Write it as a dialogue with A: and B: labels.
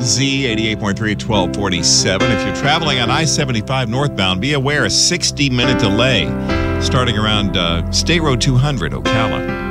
A: WNZ 88.3 at 1247. If you're traveling on I-75 northbound, be aware a 60-minute delay starting around State Road 200, Ocala.